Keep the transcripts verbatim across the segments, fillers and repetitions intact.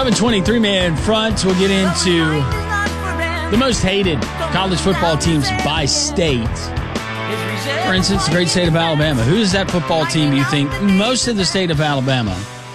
seven twenty-three man front. We'll get into the most hated college football teams by state. For instance, the great state of Alabama. Who is that football team you think most of the state of Alabama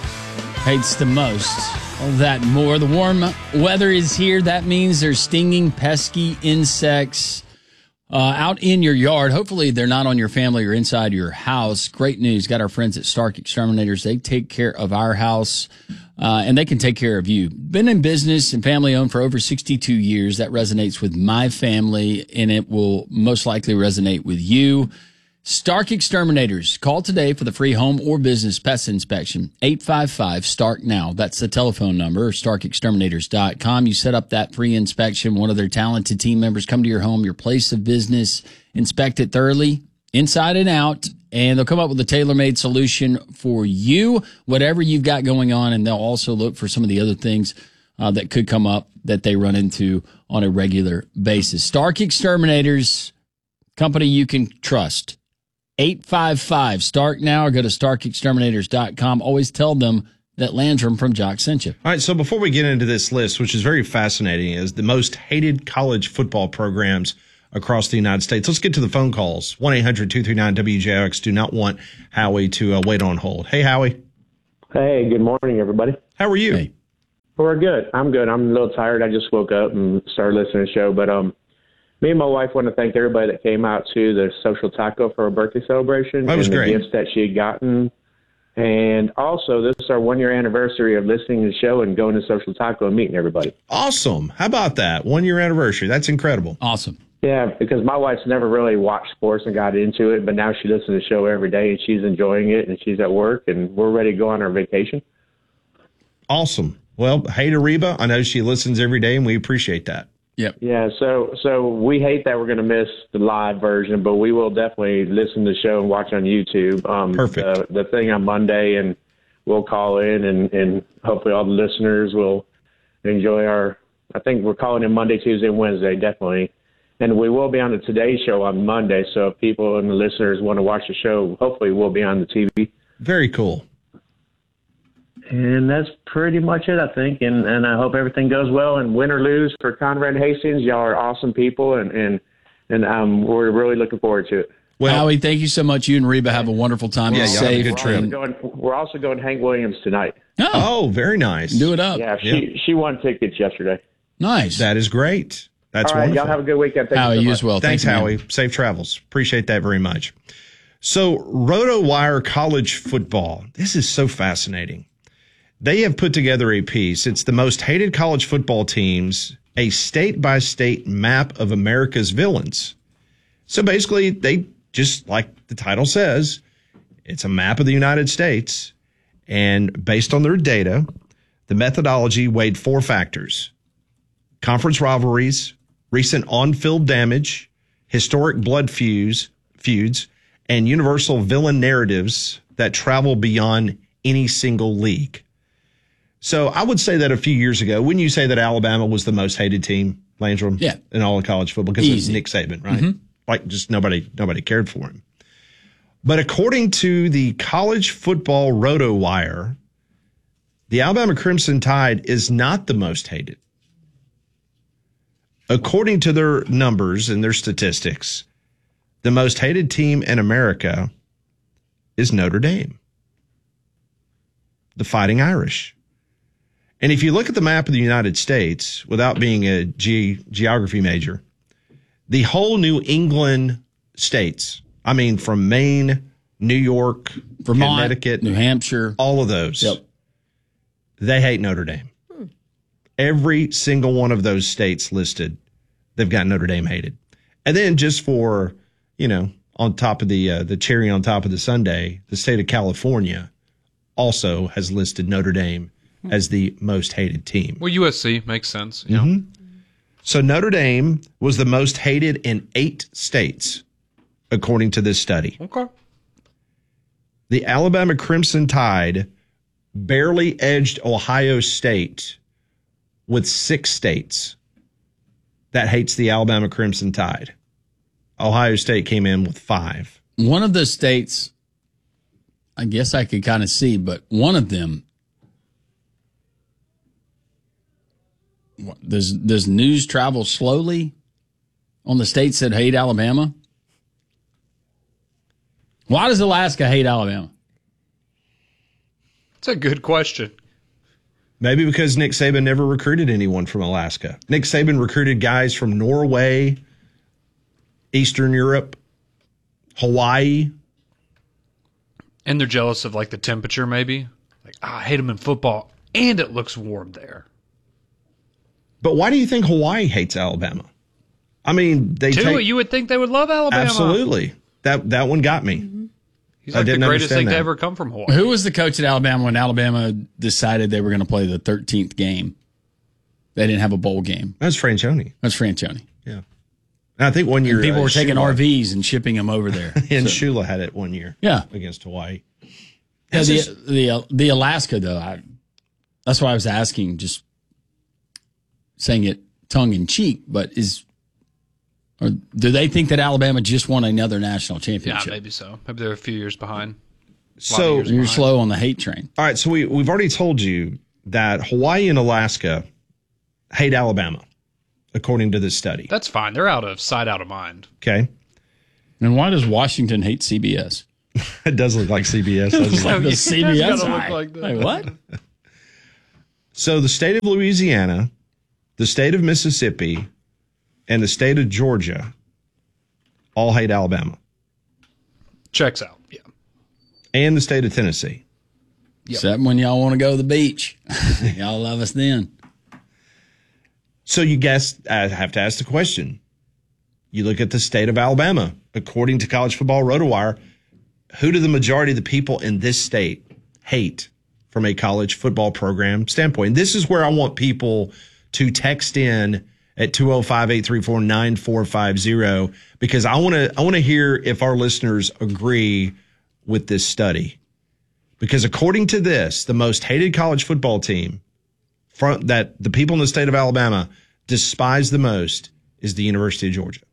hates the most? All that and more. The warm weather is here. That means there's stinging, pesky insects uh, out in your yard. Hopefully they're not on your family or inside your house. Great news. Got our friends at Stark Exterminators. They take care of our house. Uh, and they can take care of you. Been in business and family owned for over sixty-two years. That resonates with my family, and it will most likely resonate with you. Stark Exterminators. Call today for the free home or business pest inspection. eight five five, STARK now. That's the telephone number, stark exterminators dot com. You set up that free inspection. One of their talented team members come to your home, your place of business, inspect it thoroughly, inside and out, and they'll come up with a tailor-made solution for you, whatever you've got going on, and they'll also look for some of the other things uh, that could come up that they run into on a regular basis. Stark Exterminators, company you can trust. eight five five, STARK now, or go to stark exterminators dot com. Always tell them that Landrum from Jock sent you. All right, so before we get into this list, which is very fascinating, is the most hated college football programs across the United States. Let's get to the phone calls. one eight hundred two three nine W J R X. Do not want Howie to uh, wait on hold. Hey, Howie. Hey, good morning, everybody. How are you? Hey. We're good. I'm good. I'm a little tired. I just woke up and started listening to the show. But um, me and my wife want to thank everybody that came out to the social taco for her birthday celebration. That was and great. The gifts that she had gotten. And also, this is our one-year anniversary of listening to the show and going to social taco and meeting everybody. Awesome. How about that? One-year anniversary. That's incredible. Awesome. Yeah, because my wife's never really watched sports and got into it, but now she listens to the show every day, and she's enjoying it, and she's at work, and we're ready to go on our vacation. Awesome. Well, hey to Reba. I know she listens every day, and we appreciate that. Yep. Yeah, so so we hate that we're going to miss the live version, but we will definitely listen to the show and watch on YouTube. Um, Perfect. The, the thing on Monday, and we'll call in, and, and hopefully all the listeners will enjoy our – I think we're calling in Monday, Tuesday, and Wednesday, definitely. And we will be on the Today Show on Monday, so if people and the listeners want to watch the show, hopefully we'll be on the T V. Very cool. And that's pretty much it, I think. And, and I hope everything goes well. And win or lose for Conrad Hastings, y'all are awesome people, and, and, and um, we're really looking forward to it. Well, Howie, thank you so much. You and Reba have a wonderful time. Yeah, Be y'all have a safe. good trip. We're also, going, we're also going Hank Williams tonight. Oh, Oh, very nice. do it up. Yeah, she, Yeah. she won tickets yesterday. Nice. That is great. That's All right, wonderful. y'all have a good weekend. Thank Howie, you so you much. as well. Thanks, Thank you, Howie. man. Safe travels. Appreciate that very much. So, RotoWire College Football. This is so fascinating. They have put together a piece. It's the most hated college football teams, a state-by-state map of America's villains. So basically, they just, like the title says, it's a map of the United States. And based on their data, the methodology weighed four factors: conference rivalries, recent on-field damage, historic blood feuds, feuds, and universal villain narratives that travel beyond any single league. So I would say that a few years ago, wouldn't you say that Alabama was the most hated team, Landrum? Yeah. In all of college football, because it's Easy. Nick Saban, right? Mm-hmm. Like, just nobody, nobody cared for him. But according to the College Football RotoWire, the Alabama Crimson Tide is not the most hated. According to their numbers and their statistics, the most hated team in America is Notre Dame, the Fighting Irish. And if you look at the map of the United States, without being a ge- geography major, the whole New England states, I mean, from Maine, New York, Vermont, Connecticut, New Hampshire, all of those, Yep. they hate Notre Dame. Every single one of those states listed, they've got Notre Dame hated. And then just for, you know, on top of the uh, the cherry on top of the sundae, the state of California also has listed Notre Dame as the most hated team. Well, U S C makes sense. Yeah. Mm-hmm. So Notre Dame was the most hated in eight states, according to this study. Okay. The Alabama Crimson Tide barely edged Ohio State with six states that hates the Alabama Crimson Tide. Ohio State came in with five. One of the states, I guess I could kind of see, but one of them what, does does news travel slowly on the states that hate Alabama? Why does Alaska hate Alabama? It's a good question. Maybe because Nick Saban never recruited anyone from Alaska. Nick Saban recruited guys from Norway, Eastern Europe, Hawaii. And they're jealous of like the temperature, maybe. Like, oh, I hate them in football, and it looks warm there. But why do you think Hawaii hates Alabama? I mean, they Tua, take, you would think they would love Alabama. absolutely. That that one got me. Mm-hmm. He's I like the didn't greatest thing understand to that. ever come from Hawaii. Who was the coach at Alabama when Alabama decided they were going to play the thirteenth game? They didn't have a bowl game. That's Franchione. That's Franchione. Yeah. And I think one year And people uh, were taking Shula, R Vs and shipping them over there. and So- Shula had it one year. Yeah. Against Hawaii. Yeah, This the, is- the the Alaska though, I, that's why I was asking, just saying it tongue in cheek. But is or do they think that Alabama just won another national Yeah, championship? maybe so. Maybe they're a few years behind. So years. You're slow on the hate train. all right, so we we've already told you that Hawaii and Alaska hate Alabama, according to this study. That's fine. They're out of sight, out of mind. Okay. And why does Washington hate C B S? It does look like C B S. doesn't it? Like the It C B S does gotta look eye. like that. Like, what? So the state of Louisiana, the state of Mississippi, and the state of Georgia all hate Alabama, Checks out. Yeah. and the state of Tennessee. Yep. Except when y'all want to go to the beach. Y'all love us then. So you guess, I have to ask the question. You look at the state of Alabama, according to College Football RotoWire, who do the majority of the people in this state hate from a college football program standpoint? And this is where I want people to text in at two oh five, eight three four, nine four five zero because I want to I want to hear if our listeners agree with this study. Because according to this, the most hated college football team from that the people in the state of Alabama despise the most is the University of Georgia.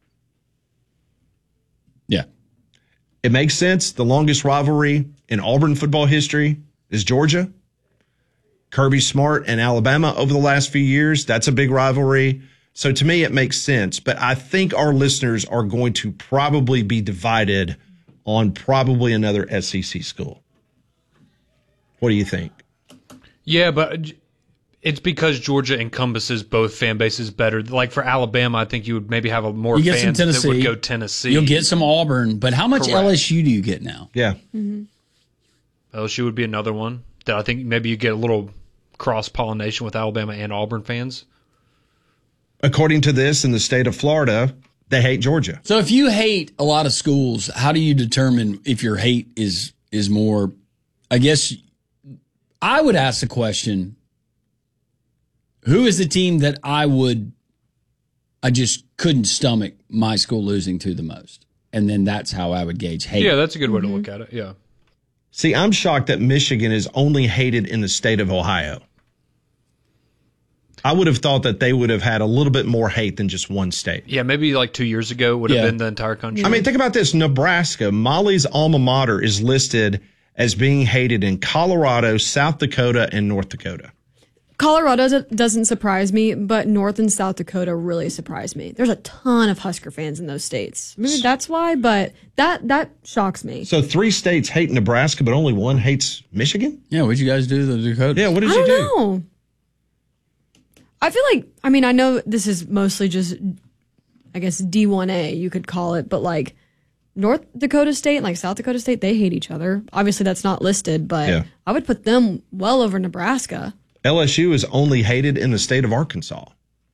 Yeah. It makes sense. The longest rivalry in Auburn football history is Georgia. Kirby Smart and Alabama over the last few years, that's a big rivalry. So to me, it makes sense. But I think our listeners are going to probably be divided on probably another S E C school. What do you think? Yeah, but it's because Georgia encompasses both fan bases better. Like for Alabama, I think you would maybe have a more You get some fans that Tennessee. would go Tennessee. You'll get some Auburn, but how much Correct. L S U do you get now? Yeah. L S U would be another one that I think maybe you get a little cross pollination with Alabama and Auburn fans. According to this, in the state of Florida, they hate Georgia. So if you hate a lot of schools, how do you determine if your hate is is more? I guess I would ask the question: who is the team that I would, I just couldn't stomach my school losing to the most, and then that's how I would gauge hate. Yeah, that's a good way to look at it. Yeah. See, I'm shocked that Michigan is only hated in the state of Ohio. I would have thought that they would have had a little bit more hate than just one state. Yeah, maybe like two years ago would have Yeah. been the entire country. I mean, think about this. Nebraska, Molly's alma mater, is listed as being hated in Colorado, South Dakota, and North Dakota. Colorado do- doesn't surprise me, but North and South Dakota really surprise me. There's a ton of Husker fans in those states. Maybe that's why, but that that shocks me. So three states hate Nebraska, but only one hates Michigan? Yeah, what'd you guys do to the Dakotas? Yeah, what did I you don't do? know. I feel like, I mean, I know this is mostly just, I guess, D one A, you could call it, but like North Dakota State and like South Dakota State, they hate each other. Obviously, that's not listed, but Yeah. I would put them well over Nebraska. L S U is only hated in the state of Arkansas.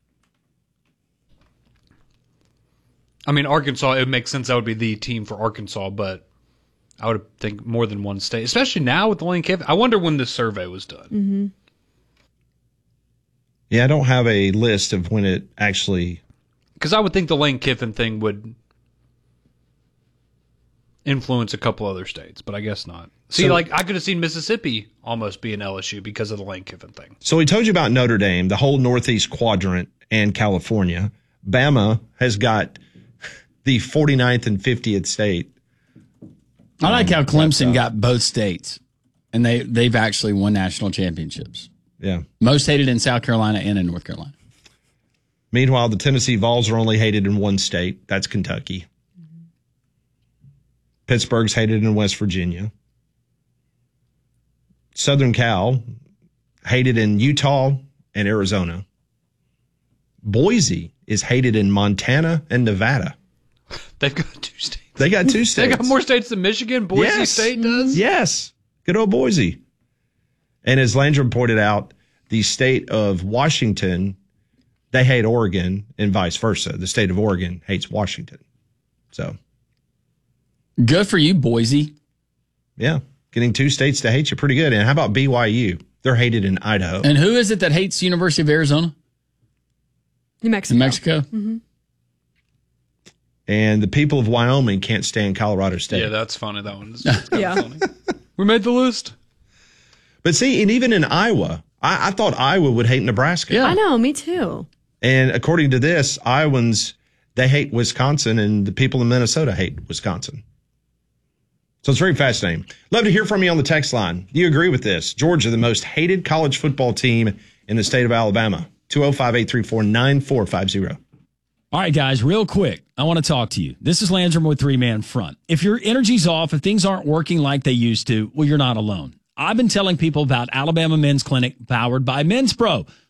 I mean, Arkansas, it would make sense that would be the team for Arkansas, but I would think more than one state, especially now with the Lane Kiffin. I wonder when this survey was done. Mm-hmm. Yeah, I don't have a list of when it actually. Because I would think the Lane Kiffin thing would influence a couple other states, but I guess not. See, So- like, I could have seen Mississippi almost be an L S U because of the Lane Kiffin thing. So we told you about Notre Dame, the whole Northeast quadrant, and California. Bama has got the forty-ninth and fiftieth state. I like how Clemson got both states, and they they've actually won national championships. Yeah. Most hated in South Carolina and in North Carolina. Meanwhile, the Tennessee Vols are only hated in one state. That's Kentucky. Mm-hmm. Pittsburgh's hated in West Virginia. Southern Cal, hated in Utah and Arizona. Boise is hated in Montana and Nevada. They've got two states. They got two states. They got more states than Michigan. Boise yes. State does? Yes. Good old Boise. And as Landrum pointed out, the state of Washington, they hate Oregon and vice versa. The state of Oregon hates Washington. So. Good for you, Boise. Yeah. Getting two states to hate you pretty good. And how about B Y U? They're hated in Idaho. And who is it that hates University of Arizona? New Mexico. New Mexico? Mm-hmm. And the people of Wyoming can't stand Colorado State. Yeah, that's funny. That one is kind yeah. of funny. We made the list. But see, and even in Iowa, I, I thought Iowa would hate Nebraska. Yeah. I know, me too. And according to this, Iowans, they hate Wisconsin, and the people in Minnesota hate Wisconsin. So it's very fascinating. Love to hear from you on the text line. Do you agree with this? Georgia, the most hated college football team in the state of Alabama. two oh five, eight three four, nine four five oh. All right, guys, real quick, I want to talk to you. This is Landrum with Three Man Front. If your energy's off, if things aren't working like they used to, well, you're not alone. I've been telling people about Alabama Men's Clinic powered by Men's Pro.